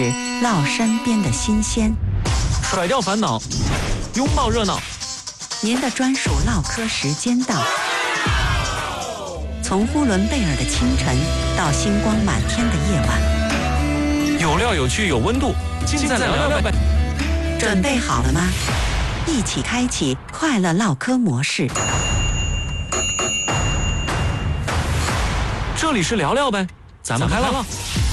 唠身边的新鲜， 甩掉烦恼，拥抱热闹。 您的专属唠嗑时间到。从呼伦贝尔的清晨到星光满天的夜晚， 有料有趣有温度，尽在聊聊呗。 准备好了吗？一起开启快乐唠嗑模式。 这里是聊聊呗，咱们开唠。